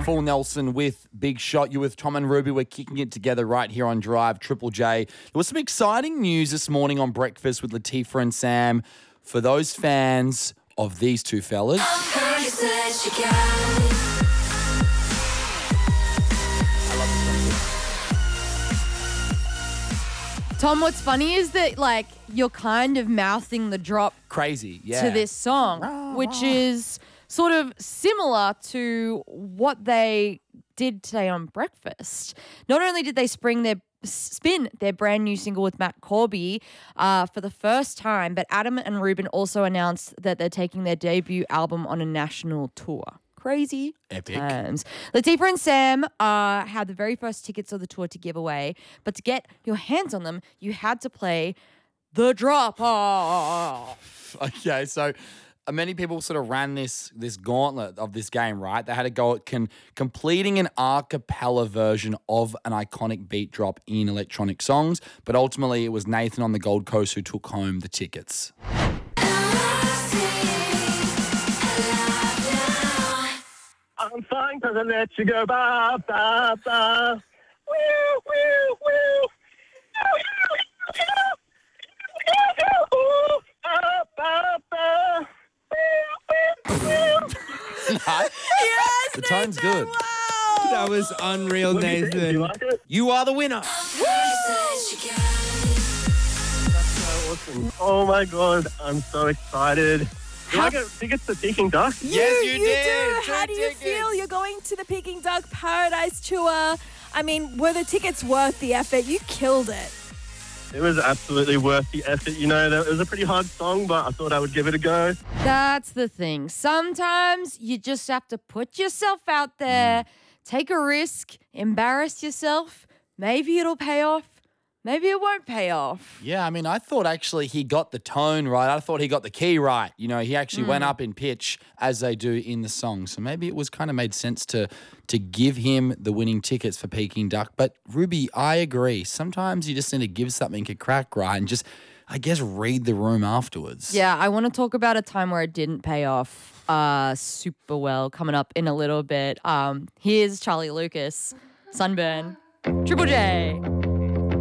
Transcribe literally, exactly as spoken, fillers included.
Full Nelson with Big Shot. You with Tom and Ruby. We're kicking it together right here on Drive Triple J. There was some exciting news this morning on Breakfast with Latifah and Sam for those fans of these two fellas. Tom, what's funny is that, like, you're kind of mouthing the drop Crazy, yeah. to this song, Rah, which rah. is sort of similar to what they did today on Breakfast. Not only did they spring their spin their brand new single with Matt Corby uh, for the first time, but Adam and Ruben also announced that they're taking their debut album on a national tour. Crazy Epic. times. Latifah and Sam uh, had the very first tickets of the tour to give away, but to get your hands on them, you had to play The Drop Off. Okay, so uh, many people sort of ran this this gauntlet of this game, right? They had to go at con- completing an a cappella version of an iconic beat drop in electronic songs, but ultimately it was Nathan on the Gold Coast who took home the tickets. I'm fine because I let you go. Ba, ba, ba. Woo, woo, woo. Ooh, ah, ba, ba. Woo, woo, woo. Yes, The tone's good. wow. That was unreal, What do you think? Do Nathan. you like it? You are the winner. Awesome. Oh my God, I'm so excited. Do I get tickets to Peking Duck? Yes, you did. do. Two How do you tickets. feel? You're going to the Peking Duck Paradise Tour. I mean, were the tickets worth the effort? You killed it. It was absolutely worth the effort. You know, it was a pretty hard song, but I thought I would give it a go. That's the thing. Sometimes you just have to put yourself out there, take a risk, embarrass yourself. Maybe it'll pay off. Maybe it won't pay off. Yeah, I mean, I thought actually he got the tone right. I thought he got the key right. You know, he actually went up in pitch as they do in the song. So maybe it was kind of made sense to to give him the winning tickets for Peking Duck. But Ruby, I agree. Sometimes you just need to give something a crack right and just, I guess, read the room afterwards. Yeah, I want to talk about a time where it didn't pay off uh, super well coming up in a little bit. Um, here's Charlie Lucas, Sunburn, Triple J.